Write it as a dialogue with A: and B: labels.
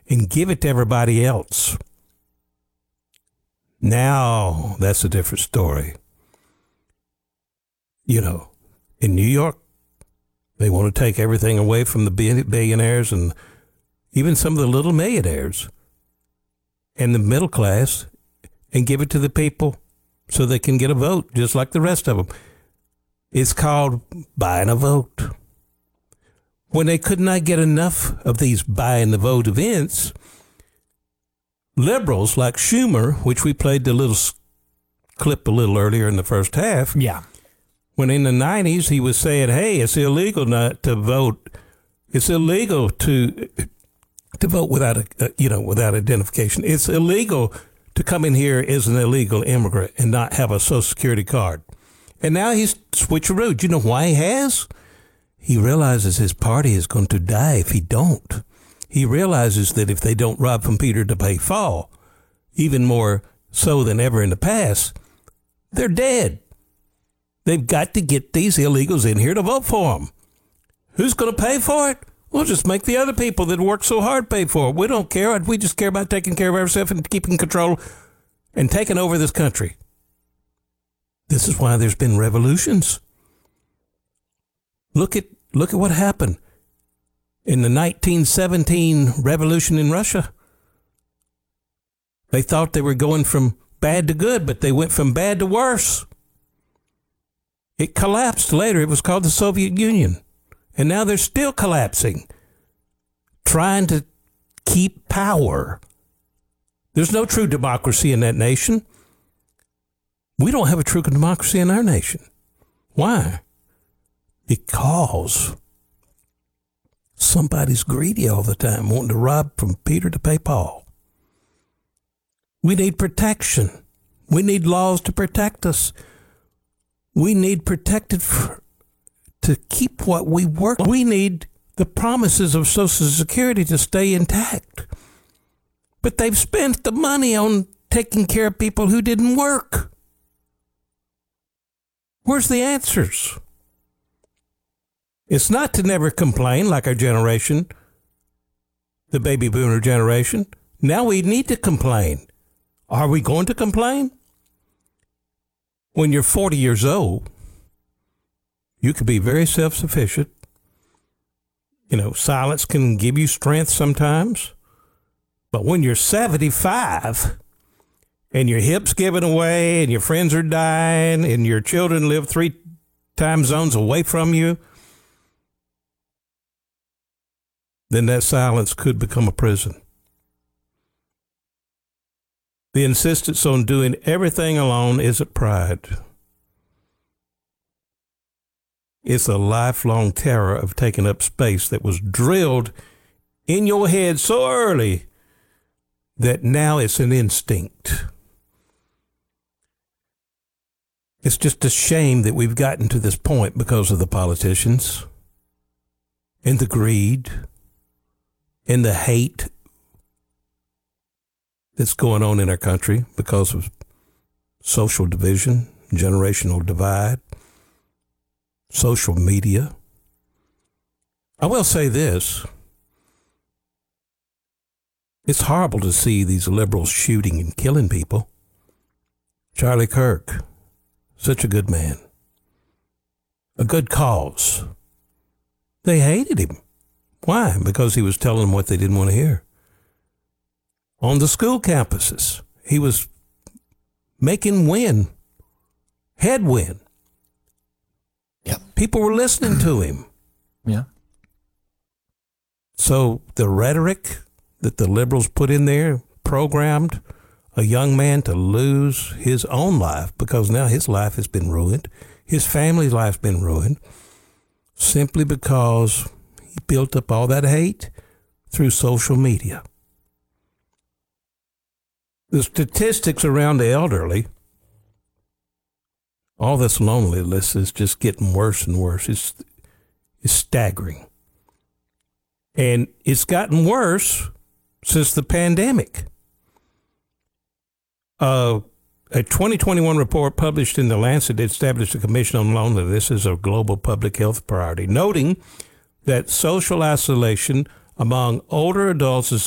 A: and give it to everybody else. Now, that's a different story. You know, in New York, they want to take everything away from the billionaires and even some of the little millionaires and the middle class and give it to the people so they can get a vote just like the rest of them. It's called buying a vote. When they could not get enough of these buying the vote events, liberals like Schumer, which we played the little clip a little earlier in the first half.
B: Yeah.
A: When in the 90s he was saying, hey, it's illegal not to vote. It's illegal to vote without without identification. It's illegal to come in here as an illegal immigrant and not have a Social Security card. And now he's switcheroo. Do you know why he has? He realizes his party is going to die if he don't. He realizes that if they don't rob from Peter to pay Paul, even more so than ever in the past, they're dead. They've got to get these illegals in here to vote for them. Who's going to pay for it? We'll just make the other people that work so hard pay for it. We don't care. We just care about taking care of ourselves and keeping control and taking over this country. This is why there's been revolutions. Look at what happened in the 1917 revolution in Russia. They thought they were going from bad to good, but they went from bad to worse. It collapsed later. It was called the Soviet Union. And now they're still collapsing, trying to keep power. There's no true democracy in that nation. We don't have a true democracy in our nation. Why? Because somebody's greedy all the time, wanting to rob from Peter to pay Paul. We need protection. We need laws to protect us. We need protected to keep what we work. We need the promises of Social Security to stay intact. But they've spent the money on taking care of people who didn't work. Where's the answers? It's not to never complain like our generation, the baby boomer generation. Now we need to complain. Are we going to complain? When you're 40 years old, you could be very self-sufficient. You know, silence can give you strength sometimes. But when you're 75 and your hip's giving away and your friends are dying and your children live 3 time zones away from you, then that silence could become a prison. The insistence on doing everything alone isn't pride. It's a lifelong terror of taking up space that was drilled in your head so early that now it's an instinct. It's just a shame that we've gotten to this point because of the politicians and the greed and the hate that's going on in our country because of social division, generational divide, social media. I will say this. It's horrible to see these liberals shooting and killing people. Charlie Kirk, such a good man. A good cause. They hated him. Why? Because he was telling them what they didn't want to hear. On the school campuses, he was making headwind.
B: Yep.
A: People were listening to him.
B: Yeah.
A: So the rhetoric that the liberals put in there programmed a young man to lose his own life because now his life has been ruined. His family's life's been ruined simply because he built up all that hate through social media. The statistics around the elderly, all this loneliness is just getting worse and worse. It's staggering. And it's gotten worse since the pandemic. A 2021 report published in The Lancet established a commission on loneliness as a global public health priority, noting that social isolation among older adults is